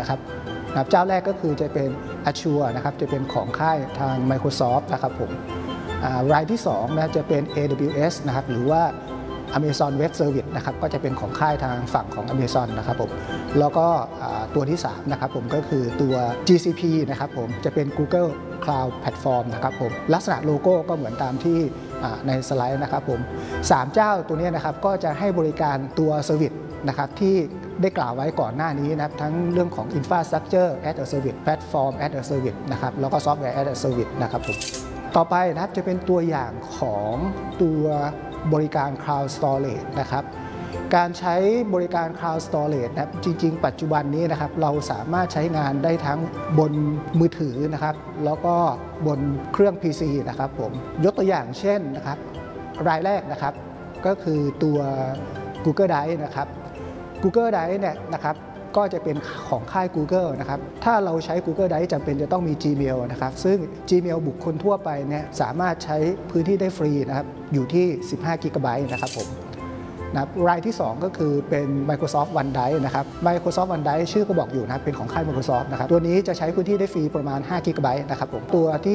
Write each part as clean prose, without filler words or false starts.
นะครับเจ้าแรกก็คือจะเป็น Azure นะครับจะเป็นของค่ายทาง Microsoft นะครับผมรายที่2นะจะเป็น AWS นะครับหรือว่า Amazon Web Service นะครับก็จะเป็นของค่ายทางฝั่งของ Amazon นะครับผมแล้วก็ตัวที่3นะครับผมก็คือตัว GCP นะครับผมจะเป็น Google Cloud Platform นะครับผมลักษณะโลโก้ก็เหมือนตามที่ในสไลด์นะครับผม3เจ้าตัวนี้นะครับก็จะให้บริการตัว Service นะครับที่ได้กล่าวไว้ก่อนหน้านี้นะครับทั้งเรื่องของ Infrastructure as a Service Platform as a Service นะครับแล้วก็ Software as a Service นะครับผมต่อไปนะครับจะเป็นตัวอย่างของตัวบริการ Cloud Storage นะครับการใช้บริการ Cloud Storage นะครับจริงๆปัจจุบันนี้นะครับเราสามารถใช้งานได้ทั้งบนมือถือนะครับแล้วก็บนเครื่อง PC นะครับผมยกตัวอย่างเช่นนะครับรายแรกนะครับก็คือตัว Google Drive นะครับ Google Drive เนี่ยนะครับก็จะเป็นของค่าย Google นะครับถ้าเราใช้ Google Drive จำเป็นจะต้องมี Gmail นะครับซึ่ง Gmail บุคคลทั่วไปเนี่ยสามารถใช้พื้นที่ได้ฟรีนะครับอยู่ที่15 GB นะครับผมนะรายที่2ก็คือเป็น Microsoft OneDrive นะครับ Microsoft OneDrive ชื่อก็บอกอยู่นะเป็นของค่าย Microsoft นะครับตัวนี้จะใช้พื้นที่ได้ฟรีประมาณ5 GB นะครับผมตัวที่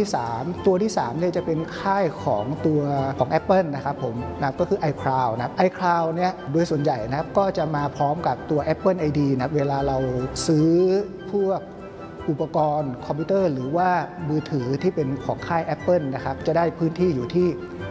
3เนี่ยจะเป็นค่ายของตัวของ Apple นะครับผมนะก็คือ iCloud นะ iCloud เนี่ยโดยส่วนใหญ่นะครับก็จะมาพร้อมกับตัว Apple ID นะเวลาเราซื้อพวกอุปกรณ์คอมพิวเตอร์หรือว่ามือถือที่เป็นของค่าย Apple นะครับจะได้พื้นที่อยู่ที่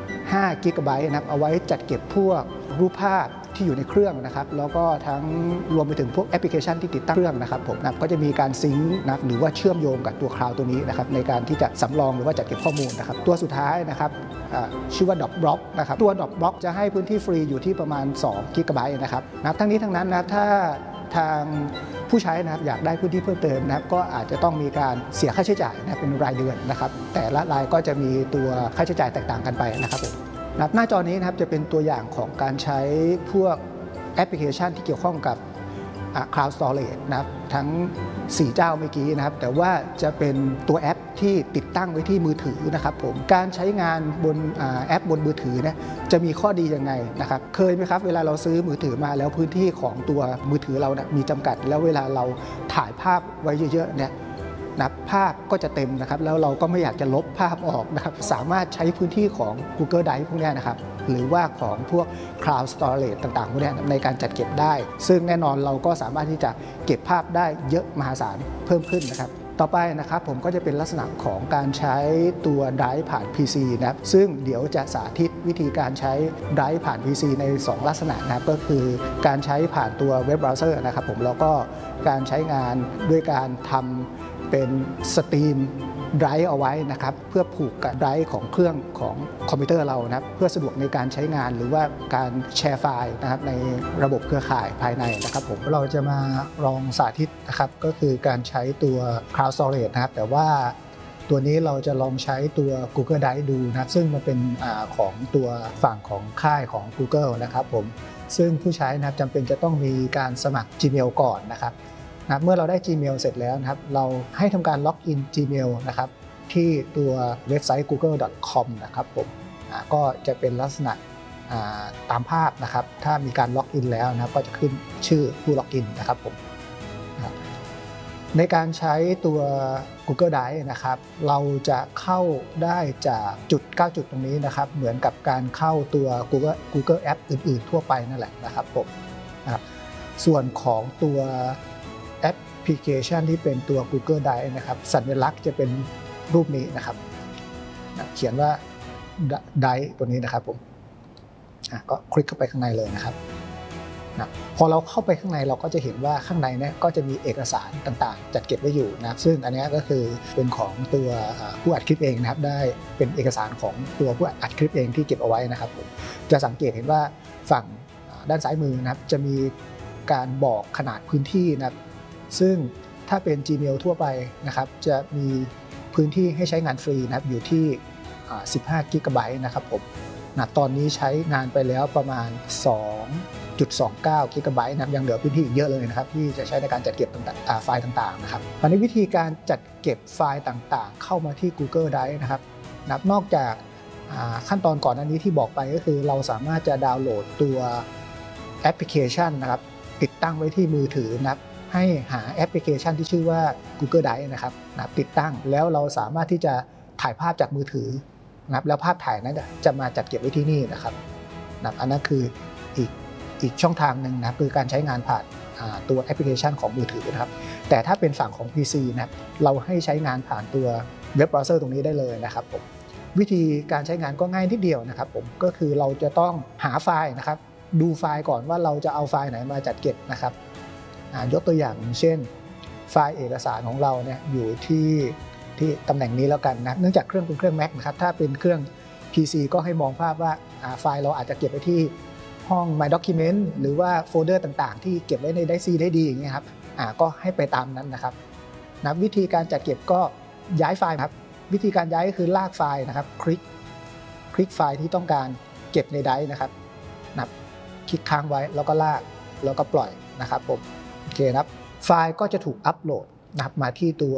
5 กิกะไบต์นะครับเอาไว้จัดเก็บพวกรูปภาพที่อยู่ในเครื่องนะครับแล้วก็ทั้งรวมไปถึงพวกแอปพลิเคชันที่ติดตั้งเครื่องนะครับผมนะก็จะมีการซิงค์นะหรือว่าเชื่อมโยงกับตัวคลาวด์ตัวนี้นะครับในการที่จะสำรองหรือว่าจัดเก็บข้อมูลนะครับตัวสุดท้ายนะครับชื่อว่า Dropbox นะครับตัว Dropbox จะให้พื้นที่ฟรีอยู่ที่ประมาณ2 กิกะไบต์นะครับนะทั้งนี้ทั้งนั้นนะถ้าทางผู้ใช้นะครับอยากได้พื้นที่เพิ่มเติมนะครับก็อาจจะต้องมีการเสียค่าใช้จ่ายนะเป็นรายเดือนนะครับแต่ละรายก็จะมีตัวค่าใช้จ่ายแตกต่างกันไปนะครับผมหน้าจอนี้นะครับจะเป็นตัวอย่างของการใช้พวกแอปพลิเคชันที่เกี่ยวข้องกับ Cloud Storage นะครับทั้ง4เจ้าเมื่อกี้นะครับแต่ว่าจะเป็นตัวแอปที่ติดตั้งไว้ที่มือถือนะครับผมการใช้งานบนแอปบนมือถือเนี่ยจะมีข้อดียังไงนะครับเคยไหมครับเวลาเราซื้อมือถือมาแล้วพื้นที่ของตัวมือถือเรานะมีจำกัดแล้วเวลาเราถ่ายภาพไว้เยอะๆเนี่ยนะภาพก็จะเต็มนะครับแล้วเราก็ไม่อยากจะลบภาพออกนะครับสามารถใช้พื้นที่ของ Google Drive พวกนี้นะครับหรือว่าของพวก Cloud Storage ต่างๆพวกนี้ในการจัดเก็บได้ซึ่งแน่นอนเราก็สามารถที่จะเก็บภาพได้เยอะมหาศาลเพิ่มขึ้นนะครับต่อไปนะครับผมก็จะเป็นลักษณะของการใช้ตัว Drive ผ่าน PC นะครับซึ่งเดี๋ยวจะสาธิตวิธีการใช้ Drive ผ่าน PC ใน2ลักษณะนะครับก็คือการใช้ผ่านตัวเว็บเบราว์เซอร์นะครับผมแล้วก็การใช้งานด้วยการทำเป็นสตรีมไดรฟ์เอาไว้นะครับเพื่อผูกกับไดรฟ์ของเครื่องของคอมพิวเตอร์เรานะครับเพื่อสะดวกในการใช้งานหรือว่าการแชร์ไฟล์นะครับในระบบเครือข่ายภายในนะครับผมเราจะมาลองสาธิตนะครับก็คือการใช้ตัว Cloud Storage นะครับแต่ว่าตัวนี้เราจะลองใช้ตัว Google Drive ดูนะซึ่งมันเป็นของตัวฝั่งของค่ายของ Google นะครับผมซึ่งผู้ใช้นะครับจำเป็นจะต้องมีการสมัคร Gmail ก่อนนะครับเมื่อเราได้ Gmail เสร็จแล้วนะครับเราให้ทำการล็อกอิน Gmail นะครับที่ตัวเว็บไซต์ google.com นะครับผมก็จะเป็นลักษณะตามภาพนะครับถ้ามีการล็อกอินแล้วนะครับก็จะขึ้นชื่อผู้ล็อกอินนะครับผมในการใช้ตัว Google Drive นะครับเราจะเข้าได้จากจุด9จุดตรงนี้นะครับเหมือนกับการเข้าตัว Google App อื่นๆทั่วไปนั่นแหละนะครับผมส่วนของตัวแอปพลิเคชันที่เป็นตัว Google Drive นะครับสัญลักษณ์จะเป็นรูปนี้นะครับเขียนว่า Drive ตัวนี้นะครับผมก็คลิกเข้าไปข้างในเลยนะครับพอเราเข้าไปข้างในเราก็จะเห็นว่าข้างในเนี่ยก็จะมีเอกสารต่างๆจัดเก็บไว้อยู่นะซึ่งอันนี้ก็คือเป็นของตัวผู้อัดคลิปเองนะครับได้เป็นเอกสารของตัวผู้อัดคลิปเองที่เก็บเอาไว้นะครับผมจะสังเกตเห็นว่าฝั่งด้านซ้ายมือนะครับจะมีการบอกขนาดพื้นที่นะครับซึ่งถ้าเป็น Gmail ทั่วไปนะครับจะมีพื้นที่ให้ใช้งานฟรีนะครับอยู่ที่15 กิกะไบต์นะครับผมตอนนี้ใช้งานไปแล้วประมาณ2.29 กิกะไบต์นะครับยังเหลือพื้นที่อีกเยอะเลยนะครับที่จะใช้ในการจัดเก็บไฟล์ต่างๆนะครับตอนนี้วิธีการจัดเก็บไฟล์ต่างๆเข้ามาที่ Google Drive นะครับนอกจากขั้นตอนก่อนหน้านี้ที่บอกไปก็คือเราสามารถจะดาวน์โหลดตัวแอปพลิเคชันนะครับติดตั้งไว้ที่มือถือนะครับให้หาแอปพลิเคชันที่ชื่อว่า Google Drive นะครับติดตั้งแล้วเราสามารถที่จะถ่ายภาพจากมือถือนะครับแล้วภาพถ่ายนั้นจะมาจัดเก็บไว้ที่นี่นะครับอันนั้นคืออีกช่องทางหนึ่งนะคือการใช้งานผ่านตัวแอปพลิเคชันของมือถือนะครับแต่ถ้าเป็นฝั่งของ PC นะเราให้ใช้งานผ่านตัวเว็บเบราว์เซอร์ตรงนี้ได้เลยนะครับผมวิธีการใช้งานก็ง่ายนิดเดียวนะครับผมก็คือเราจะต้องหาไฟล์นะครับดูไฟล์ก่อนว่าเราจะเอาไฟล์ไหนมาจัดเก็บนะครับยกตัวอย่างเช่นไฟล์เอกสารของเราเนี่ยอยู่ที่ตำแหน่งนี้แล้วกันนะเนื่องจากเครื่องเป็นเครื่อง Mac นะครับถ้าเป็นเครื่อง PC ก็ให้มองภาพว่าไฟล์เราอาจจะเก็บไว้ที่ห้อง My Document หรือว่าโฟลเดอร์ต่างๆที่เก็บไว้ในได้ซีได้ดีอย่างเงี้ยครับก็ให้ไปตามนั้นนะครับวิธีการจัดเก็บก็ย้ายไฟล์ครับวิธีการย้ายก็คือลากไฟล์นะครับคลิกไฟล์ที่ต้องการเก็บในไดรฟ์นะครับคลิกค้างไว้แล้วก็ลากแล้วก็ปล่อยนะครับผมโอเคนะครับไฟล์ก็จะถูกอัปโหลดนะครับมาที่ตัว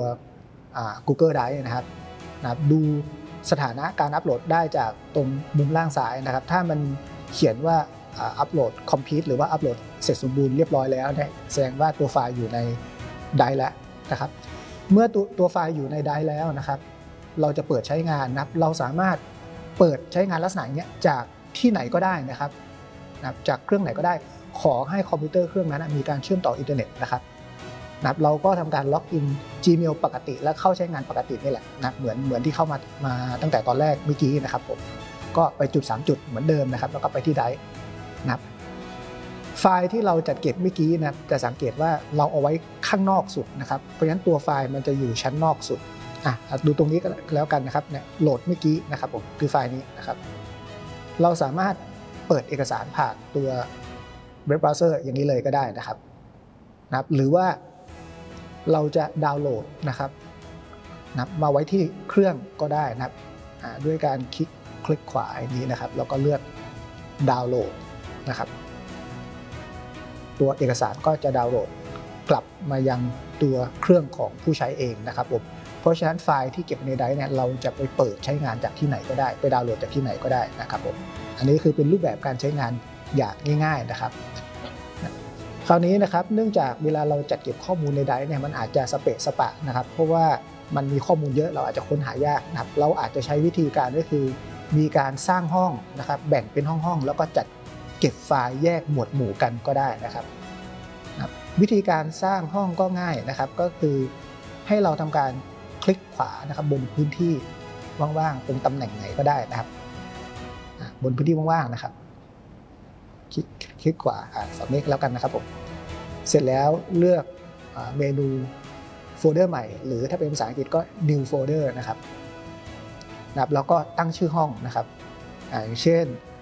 Google Drive นะครับดูสถานะการอัปโหลดได้จากตรงมุมล่างซ้ายนะครับถ้ามันเขียนว่าอัปโหลด complete หรือว่าอัปโหลดเสร็จสมบูรณ์เรียบร้อยแล้วเนี่ยแสดงว่าตัวไฟล์อยู่ในไดรฟ์แล้วนะครับเมื่อตัวไฟล์อยู่ในไดรฟ์แล้วนะครับเราจะเปิดใช้งานนะครับเราสามารถเปิดใช้งานลักษณะอย่างเงี้ยจากที่ไหนก็ได้นะครับจากเครื่องไหนก็ได้ขอให้คอมพิวเตอร์เครื่องนั้นมีการเชื่อมต่ออินเทอร์เน็ตนะครับเราก็ทำการล็อกอิน Gmail ปกติและเข้าใช้งานปกตินี่แหละนะเหมือนที่เข้ามาตั้งแต่ตอนแรกเมื่อกี้นะครับผมก็ไปจุด3จุดเหมือนเดิมนะครับแล้วก็ไปที่ไดรฟ์นะครับไฟล์ที่เราจัดเก็บเมื่อกี้นะจะสังเกตว่าเราเอาไว้ข้างนอกสุดนะครับเพราะฉะนั้นตัวไฟล์มันจะอยู่ชั้นนอกสุดดูตรงนี้ก็แล้วกันนะครับเนี่ยโหลดเมื่อกี้นะครับผมคือไฟล์นี้นะครับเราสามารถเปิดเอกสารผ่านตัวเว็บเบราว์เซอร์อย่างนี้เลยก็ได้นะครับหรือว่าเราจะดาวน์โหลดนะครับมาไว้ที่เครื่องก็ได้นะครับด้วยการคลิกขวาอย่างนี้นะครับแล้วก็เลือกดาวน์โหลดนะครับตัวเอกสารก็จะดาวน์โหลดกลับมายังตัวเครื่องของผู้ใช้เองนะครับผมเพราะฉะนั้นไฟล์ที่เก็บในไดรฟ์เนี่ยเราจะไปเปิดใช้งานจากที่ไหนก็ได้ไปดาวน์โหลดจากที่ไหนก็ได้นะครับผมอันนี้คือเป็นรูปแบบการใช้งานอย่างง่ายๆนะครับคราวนี้นะครับเนื่องจากเวลาเราจัดเก็บข้อมูลในไดรฟ์เนี่ยมันอาจจะสเปะสปะนะครับเพราะว่ามันมีข้อมูลเยอะเราอาจจะค้นหายากนะครับเราอาจจะใช้วิธีการก็คือมีการสร้างห้องนะครับแบ่งเป็นห้องๆแล้วก็จัดเก็บไฟล์แยกหมวดหมู่กันก็ได้นะครับวิธีการสร้างห้องก็ง่ายนะครับก็คือให้เราทำการคลิกขวานะครับบนพื้นที่ว่างๆตรงตำแหน่งไหนก็ได้นะครับบนพื้นที่ว่างๆนะครับคลิกขวาฝั่งนี้แล้วกันนะครับผมเสร็จแล้วเลือกเมนูโฟลเดอร์ใหม่หรือถ้าเป็นภาษาอังกฤษก็ new folder นะครับแล้วก็ตั้งชื่อห้องนะครับอย่างเช่น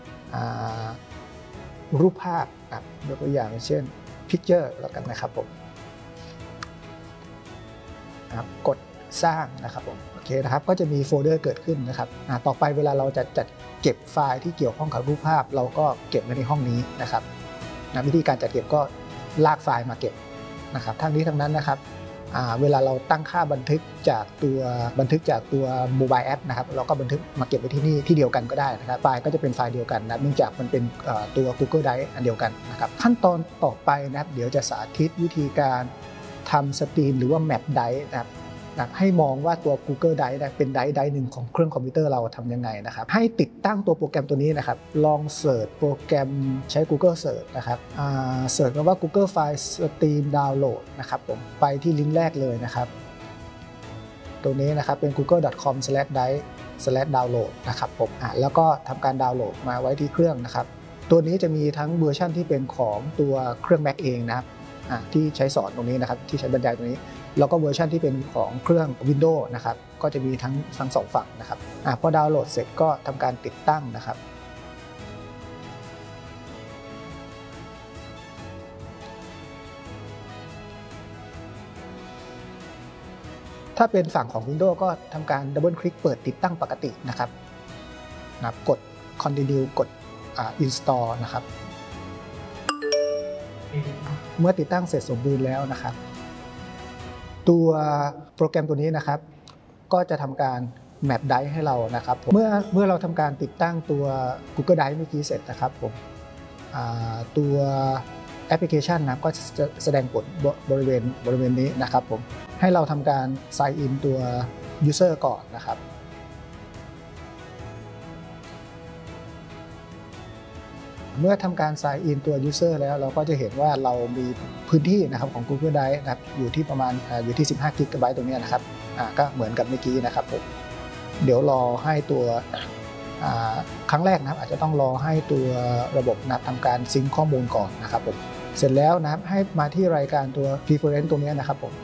รูปภาพยกตัวอย่างเช่น picture แล้วกันนะครับผมกดสร้างนะครับผมโอเคนะครับก็จะมีโฟลเดอร์เกิดขึ้นนะครับต่อไปเวลาเราจะจัดเก็บไฟล์ที่เกี่ยวข้องกับรูปภาพเราก็เก็บไว้ในห้องนี้นะครับวิธีการจัดเก็บก็ลากไฟล์มาเก็บนะครับทั้งนี้ทั้งนั้นนะครับเวลาเราตั้งค่าบันทึกจากตัวโมบายแอปนะครับเราก็บันทึกมาเก็บไว้ที่นี่ที่เดียวกันก็ได้นะครับไฟล์ก็จะเป็นไฟล์เดียวกันนะเนื่องจากมันเป็นตัว Google Drive อันเดียวกันนะครับขั้นตอนต่อไปนะครับเดี๋ยวจะสาธิตวิธีการทำสตรีมหรือว่าแมปไดรฟ์นะครับให้มองว่าตัว Google Drive เป็นไดรฟ์หนึ่งของเครื่องคอมพิวเตอร์เราทำยังไงนะครับให้ติดตั้งตัวโปรแกรมตัวนี้นะครับลองเสิร์ชโปรแกรมใช้ Google Search นะครับเสิร์ชคำว่า Google File Stream Download นะครับผมไปที่ลิงก์แรกเลยนะครับตัวนี้นะครับเป็น google.com/drive/download นะครับผมแล้วก็ทำการดาวน์โหลดมาไว้ที่เครื่องนะครับตัวนี้จะมีทั้งเวอร์ชันที่เป็นของตัวเครื่อง Mac เองนะครับที่ใช้สอนตรงนี้นะครับที่ใช้บรรยายตรงนี้แล้วก็เวอร์ชันที่เป็นของเครื่อง Windows นะครับก็จะมีทั้งสองฝั่งนะครับพอดาวน์โหลดเสร็จก็ทำการติดตั้งนะครับถ้าเป็นฝั่งของ Windows ก็ทำการดับเบิลคลิกเปิดติดตั้งปกตินะครับกด Continue กดInstall นะครับเมื่อติดตั้งเสร็จสมบูรณ์แล้วนะครับตัวโปรแกรมตัวนี้นะครับก็จะทำการแมปไดรฟ์ให้เรานะครับเมื่อเราทำการติดตั้งตัว Google Drive เมื่อกี้เสร็จนะครับผมตัวแอปพลิเคชันนะครับก็จะแสดงผลบริเวณนี้นะครับผมให้เราทำการ sign in ตัว user ก่อนนะครับเมื่อทำการ sign in ตัว user แล้วเราก็จะเห็นว่าเรามีพื้นที่นะครับของ Google Drive นะครับอยู่ที่ประมาณอยู่ที่15 GB ตรงนี้นะครับก็เหมือนกับเมื่อกี้นะครับผมเดี๋ยวรอให้ตัวครั้งแรกนะครับอาจจะต้องรอให้ตัวระบบนับทำการซิงค์ข้อมูลก่อนนะครับผมเสร็จแล้วนะครับให้มาที่รายการตัว preference ตรงนี้นะครับผม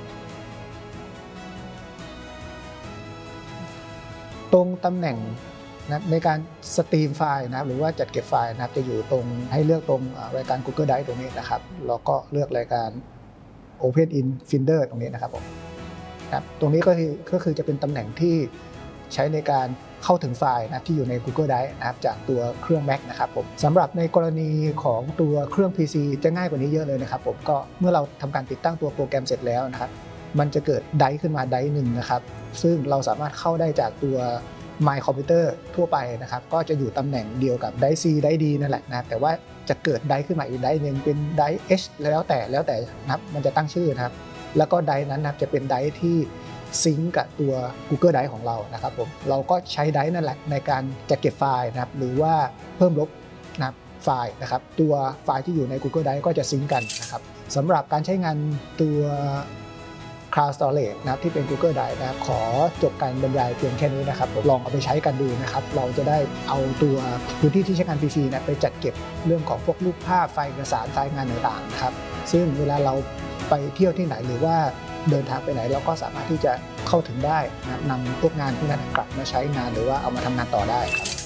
ตรงตำแหน่งนะในการสตรีมไฟล์นะครับหรือว่าจัดเก็บไฟล์นะครับจะอยู่ตรงให้เลือกตรงรายการ Google Drive ตรงนี้นะครับแล้วก็เลือกรายการ Open in Finder ตรงนี้นะครับผมครับตรงนี้ก็คือจะเป็นตำแหน่งที่ใช้ในการเข้าถึงไฟล์นะที่อยู่ใน Google Drive นะครับจากตัวเครื่อง Mac นะครับผมสำหรับในกรณีของตัวเครื่อง PC จะง่ายกว่านี้เยอะเลยนะครับผมก็เมื่อเราทำการติดตั้งตัวโปรแกรมเสร็จแล้วนะครับมันจะเกิดไดร์ขึ้นมาไดร์หนึ่งนะครับซึ่งเราสามารถเข้าได้จากตัว My Computer ทั่วไปนะครับก็จะอยู่ตำแหน่งเดียวกับไดร์ C ไดร์ D นั่นแหละนะแต่ว่าจะเกิดไดร์ขึ้นมาอีกไดร์หนึ่งเป็นไดร์ H แล้วแต่นะครับมันจะตั้งชื่อนะครับแล้วก็ไดร์นั้นนะครับจะเป็นไดร์ที่ซิงก์กับตัว Google Drive ของเรานะครับผมเราก็ใช้ไดร์นั่นแหละในการจะเก็บไฟล์นะครับหรือว่าเพิ่มลบนะครับไฟล์นะครับตัวไฟล์ที่อยู่ใน Google Drive ก็จะซิงก์กันนะครับสำหรับการใช้งานตัว Cloud Storage นะครับที่เป็น Google Drive นะครับขอจบการบรรยายเพียงแค่นี้นะครับลองเอาไปใช้กันดูนะครับเราจะได้เอาตัวพื้นที่ที่ใช้งาน PC นะไปจัดเก็บเรื่องของพวกรูปภาพไฟล์เอกสารไฟล์งานต่างๆนะครับซึ่งเวลาเราไปเที่ยวที่ไหนหรือว่าเดินทางไปไหนเราก็สามารถที่จะเข้าถึงได้นำพวกงานพวกนั้นกลับมาใช้งานหรือว่าเอามาทำงานต่อได้ครับ